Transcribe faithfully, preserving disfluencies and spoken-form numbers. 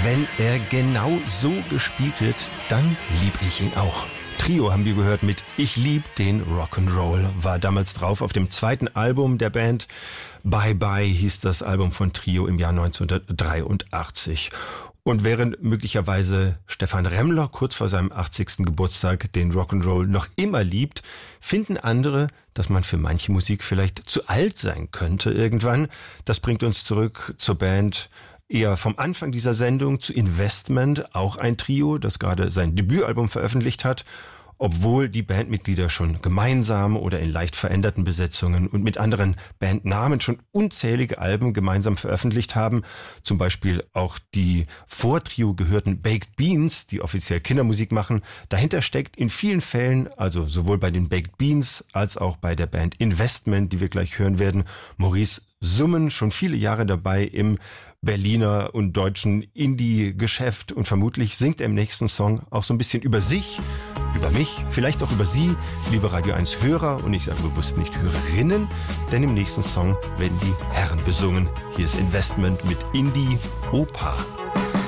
Wenn er genau so gespielt wird, dann lieb ich ihn auch. Trio haben wir gehört mit Ich lieb den Rock'n'Roll, war damals drauf auf dem zweiten Album der Band. Bye Bye hieß das Album von Trio im Jahr neunzehnhundertdreiundachtzig. Und während möglicherweise Stefan Remmler kurz vor seinem achtzigsten Geburtstag den Rock'n'Roll noch immer liebt, finden andere, dass man für manche Musik vielleicht zu alt sein könnte irgendwann. Das bringt uns zurück zur Band eher vom Anfang dieser Sendung zu Investment, auch ein Trio, das gerade sein Debütalbum veröffentlicht hat. Obwohl die Bandmitglieder schon gemeinsam oder in leicht veränderten Besetzungen und mit anderen Bandnamen schon unzählige Alben gemeinsam veröffentlicht haben, zum Beispiel auch die vor Trio gehörten Baked Beans, die offiziell Kindermusik machen. Dahinter steckt in vielen Fällen, also sowohl bei den Baked Beans als auch bei der Band Investment, die wir gleich hören werden, Maurice Summen, schon viele Jahre dabei im Berliner und deutschen Indie-Geschäft, und vermutlich singt er im nächsten Song auch so ein bisschen über sich, über mich, vielleicht auch über Sie, liebe Radio eins Hörer, und ich sage bewusst nicht Hörerinnen, denn im nächsten Song werden die Herren besungen. Hier ist Investment mit Indie Opa.